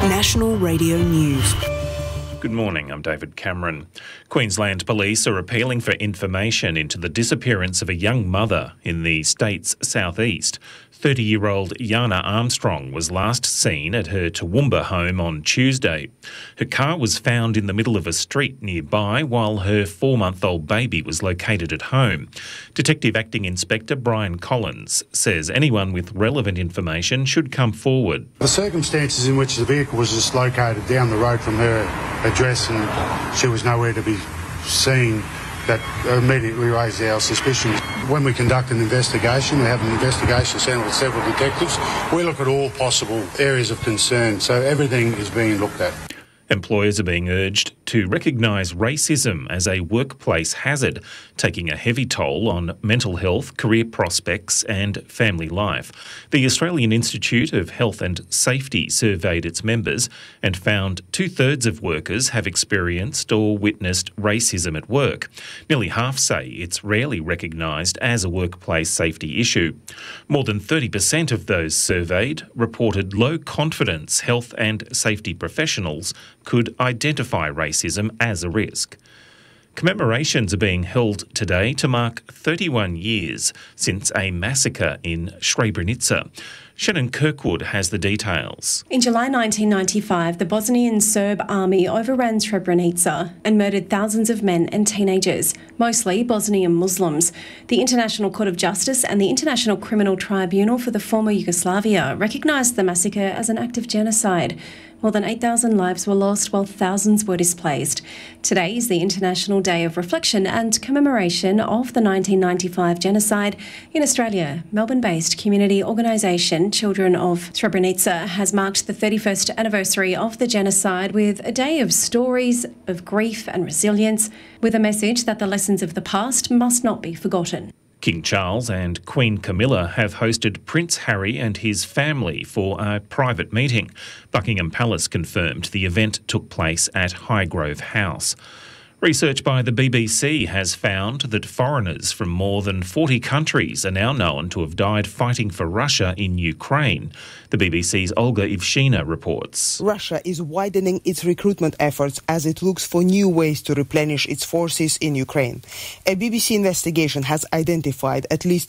National Radio News. Good morning, I'm David Cameron. Queensland Police are appealing for information into the disappearance of a young mother in the state's southeast. 30-year-old Yana Armstrong was last seen at her Toowoomba home on Tuesday. Her car was found in the middle of a street nearby while her 4-month-old baby was located at home. Detective Acting Inspector Brian Collins says anyone with relevant information should come forward. The circumstances in which the vehicle was just located down the road from her address and she was nowhere to be seen, that immediately raised our suspicions. When we conduct an investigation, we have an investigation centre with several detectives. We look at all possible areas of concern, so everything is being looked at. Employers are being urged to recognise racism as a workplace hazard, taking a heavy toll on mental health, career prospects and family life. The Australian Institute of Health and Safety surveyed its members and found 2/3 of workers have experienced or witnessed racism at work. Nearly half say it's rarely recognised as a workplace safety issue. More than 30% of those surveyed reported low confidence health and safety professionals could identify racism as a risk. Commemorations are being held today to mark 31 years since a massacre in Srebrenica. Shannon Kirkwood has the details. In July 1995, the Bosnian Serb army overran Srebrenica and murdered thousands of men and teenagers, mostly Bosnian Muslims. The International Court of Justice and the International Criminal Tribunal for the former Yugoslavia recognised the massacre as an act of genocide. More than 8,000 lives were lost while thousands were displaced. Today is the International Day of Reflection and Commemoration of the 1995 genocide in Australia. Melbourne-based community organisation Children of Srebrenica has marked the 31st anniversary of the genocide with a day of stories of grief and resilience, with a message that the lessons of the past must not be forgotten. King Charles and Queen Camilla have hosted Prince Harry and his family for a private meeting. Buckingham Palace confirmed the event took place at Highgrove House. Research by the BBC has found that foreigners from more than 40 countries are now known to have died fighting for Russia in Ukraine. The BBC's Olga Ivshina reports. Russia is widening its recruitment efforts as it looks for new ways to replenish its forces in Ukraine. A BBC investigation has identified at least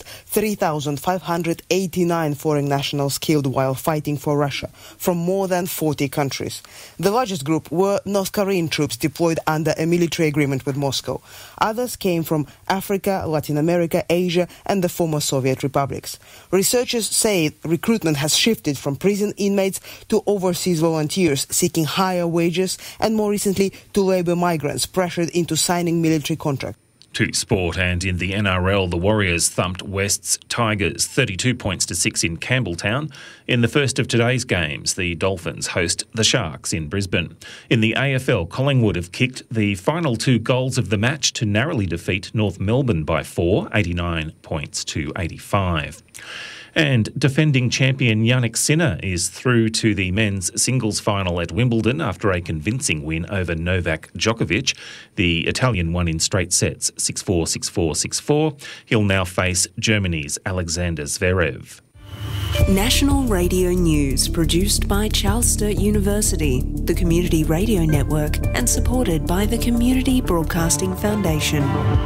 3,589 foreign nationals killed while fighting for Russia from more than 40 countries. The largest group were North Korean troops deployed under a military agreement with Moscow. Others came from Africa, Latin America, Asia and the former Soviet republics. Researchers say recruitment has shifted from prison inmates to overseas volunteers seeking higher wages and more recently to labour migrants pressured into signing military contracts. To sport, and in the NRL, the Warriors thumped West's Tigers 32 points to 6 in Campbelltown. In the first of today's games, the Dolphins host the Sharks in Brisbane. In the AFL, Collingwood have kicked the final 2 goals of the match to narrowly defeat North Melbourne by 4, 89 points to 85. And defending champion Jannik Sinner is through to the men's singles final at Wimbledon after a convincing win over Novak Djokovic. The Italian won in straight sets, 6-4, 6-4, 6-4. He'll now face Germany's Alexander Zverev. National Radio News, produced by Charles Sturt University, the Community Radio Network, and supported by the Community Broadcasting Foundation.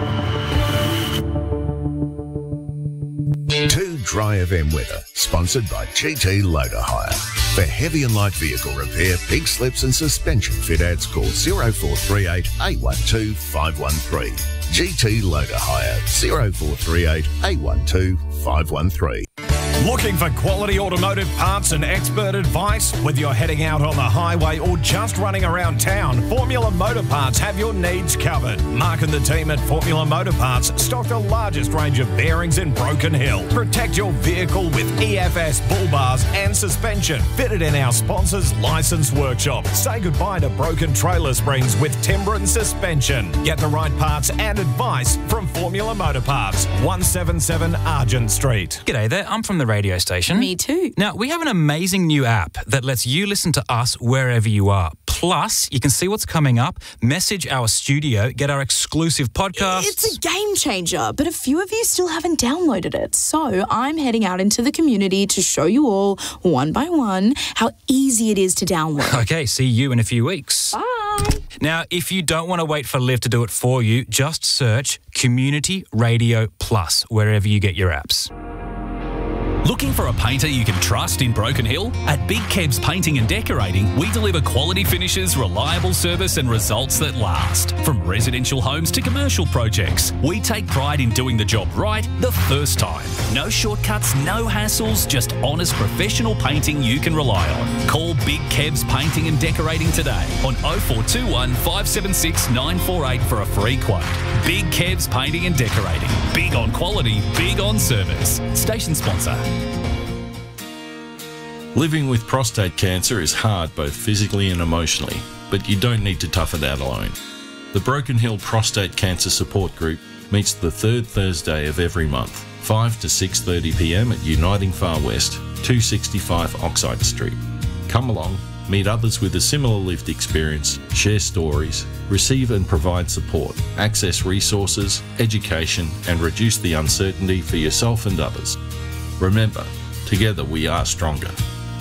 Dry FM weather, sponsored by GT Loader Hire. For heavy and light vehicle repair, pig slips and suspension fit-outs, call 0438 812 513. GT Loader Hire, 0438 812 513. Looking for quality automotive parts and expert advice? Whether you're heading out on the highway or just running around town, Formula Motor Parts have your needs covered. Mark and the team at Formula Motor Parts stock the largest range of bearings in Broken Hill. Protect your vehicle with EFS bull bars and suspension fitted in our sponsor's licensed workshop. Say goodbye to broken trailer springs with Timbren suspension. Get the right parts and advice from Formula Motor Parts, 177 Argent Street. G'day there, I'm from the radio station. Me too. Now, we have an amazing new app that lets you listen to us wherever you are. Plus, you can see what's coming up, message our studio, get our exclusive podcasts. It's a game changer, but a few of you still haven't downloaded it. So I'm heading out into the community to show you all, one by one, how easy it is to download. Okay, see you in a few weeks. Bye. Now, if you don't want to wait for Liv to do it for you, just search Community Radio Plus wherever you get your apps. Looking for a painter you can trust in Broken Hill? At Big Kebs Painting and Decorating, we deliver quality finishes, reliable service and results that last. From residential homes to commercial projects, we take pride in doing the job right the first time. No shortcuts, no hassles, just honest professional painting you can rely on. Call Big Kebs Painting and Decorating today on 0421 576 948 for a free quote. Big Kebs Painting and Decorating. Big on quality, big on service. Station sponsor. Living with prostate cancer is hard both physically and emotionally, but you don't need to tough it out alone. The Broken Hill Prostate Cancer Support Group meets the third Thursday of every month, 5 to 6:30 p.m. at Uniting Far West, 265 Oxide Street. Come along, meet others with a similar lived experience, share stories, receive and provide support, access resources, education, and reduce the uncertainty for yourself and others. Remember, together we are stronger.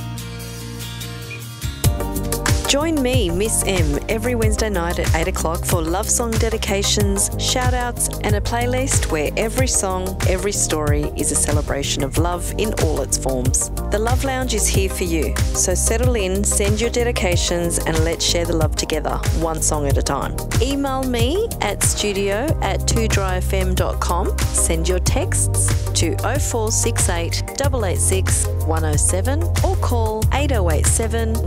Join me, Miss M, every Wednesday night at 8 o'clock for love song dedications, shout-outs and a playlist where every song, every story is a celebration of love in all its forms. The Love Lounge is here for you, so settle in, send your dedications and let's share the love together, one song at a time. Email me at studio@twodryfm.com, send your texts to 0468 886 107 or call 8087